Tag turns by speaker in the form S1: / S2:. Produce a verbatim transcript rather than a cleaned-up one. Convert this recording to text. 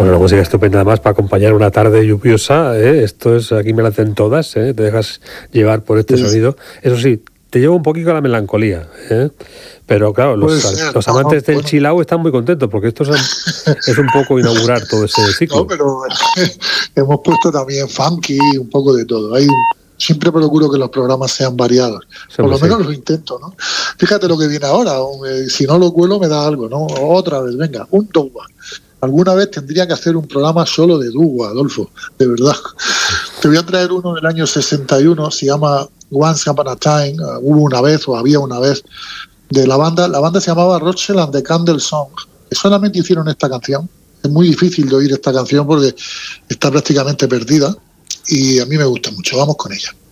S1: Bueno, la música estupenda además para acompañar una tarde lluviosa, ¿eh? Esto es, aquí me la hacen todas, ¿eh? Te dejas llevar por este sí. sonido. Eso sí, te lleva un poquito a la melancolía, ¿eh? Pero claro, los, ser, los amantes no, del bueno. chill out están muy contentos porque esto es, es un poco inaugurar todo ese ciclo.
S2: No, pero hemos puesto también funky, un poco de todo. Hay Siempre procuro que los programas sean variados. Siempre Por lo menos sí. lo intento, ¿no? Fíjate lo que viene ahora. Si no lo cuelo me da algo, ¿no? Otra vez, venga, un dogma. Alguna vez tendría que hacer un programa solo de dúo, Adolfo, de verdad. Te voy a traer uno del año sesenta y uno, se llama Once Upon a Time, uh, hubo una vez o había una vez, de la banda. La banda se llamaba Rothschild and the Candle Song, que solamente hicieron esta canción. Es muy difícil de oír esta canción porque está prácticamente perdida y a mí me gusta mucho. Vamos con ella.